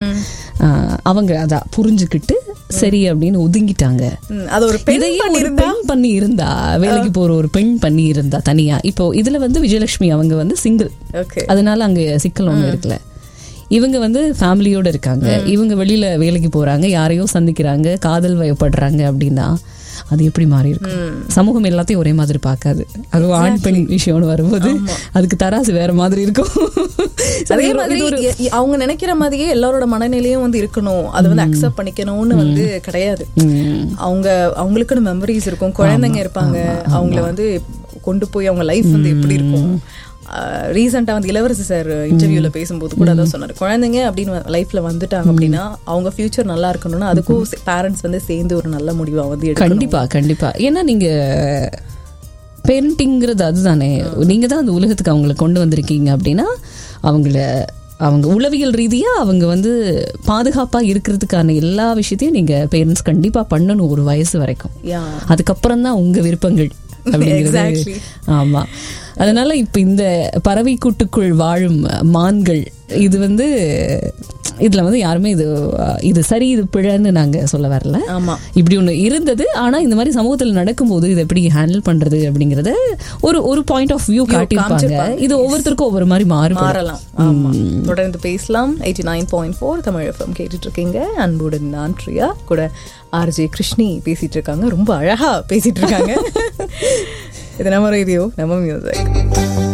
அவங்க அதான் புரிஞ்சுக்கிட்டு சரி அப்படின்னு ஒதுங்கிட்டாங்க. அது ஒரு பெண் பண்ணி இருந்தா, வேலைக்கு போற ஒரு பெண் பண்ணி இருந்தா தனியா. இப்போ இதுல வந்து விஜயலட்சுமி அவங்க வந்து சிங்கிள், அதனால அங்க சிக்கல் ஒண்ணு இருக்குல்ல. இவங்க வந்து ஃபேமிலியோட இருக்காங்க, இவங்க வெளியில வேலைக்கு போறாங்க, யாரையோ சந்திக்கிறாங்க, காதல் வயப்படுறாங்க அப்படின்னா அது எப்படி மாறி இருக்கும்? சமூகம் எல்லாத்தையும் ஒரே மாதிரி பார்க்காது. அது ஆண் பெண் விஷயம்னு வரும்போது அதுக்கு தராசு வேற மாதிரி இருக்கும். அதே மாதிரி அவங்க நினைக்கிற மாதிரியே எல்லாரோட மனநிலையும் வந்து இருக்கணும், அதை வந்து அக்செப்ட் பண்ணிக்கணும்னு வந்து கிடையாது. அவங்களுக்குன்னு மெமரிஸ் இருக்கும், குழந்தைங்க இருப்பாங்க, அவங்கள வந்து கொண்டு போய் அவங்க லைஃப் வந்து எப்படி இருக்கும். ரீசெண்டா வந்து இளவரசி சார் இன்டர்வியூல பேசும்போது கூட அதான் சொன்னாரு, குழந்தைங்க அப்படின்னு லைஃப்ல வந்துட்டாங்க அப்படின்னா அவங்க ஃபியூச்சர் நல்லா இருக்கணும்னா அதுக்கும் பேரண்ட்ஸ் வந்து சேர்ந்து ஒரு நல்ல முடிவா வந்து கண்டிப்பா கண்டிப்பா. ஏன்னா நீங்க பேரண்டிங்கிறது அதுதானே, நீங்க தான் அந்த உலகத்துக்கு அவங்களை கொண்டு வந்திருக்கீங்க அப்படின்னா அவங்க உளவியல் ரீதியா அவங்க வந்து பாதுகாப்பா இருக்கிறதுக்கான எல்லா விஷயத்தையும் நீங்க பேரண்ட்ஸ் கண்டிப்பா பண்ணணும் ஒரு வயசு வரைக்கும். அதுக்கப்புறம் தான் உங்க விருப்பங்கள் அப்படிங்கிறது. ஆமா, அதனால இப்ப இந்த பறவை கூட்டுக்குள் வாழும் மான்கள் இது வந்து இதுல வந்து யாருமே இது சரி இது பிழைன்னு நாங்க சொல்ல வரல. ஆமா, இப்படி ஒண்ணு இருந்தது. ஆனா இந்த மாதிரி சமூகத்துல நடக்கும்போது இதை எப்படி ஹேண்டில் பண்றது அப்படிங்கறத ஒரு பாயிண்ட் ஆஃப் வியூ காட்டியிருப்பாங்க. இது ஒவ்வொருத்தருக்கும் ஒவ்வொரு மாதிரி மாறலாம். ஆமா, தொடர்ந்து பேசலாம். 89.4 தமிழ் FM கேட்டுட்டு இருக்கீங்க. அன்புடன் நான் பிரியா, கூட RJ கிருஷ்ணி பேசிட்டு இருக்காங்க. ரொம்ப அழகா பேசிட்டு இருக்காங்க. இது நம்ம ரேடியோ, நம்ம மியூசிக்.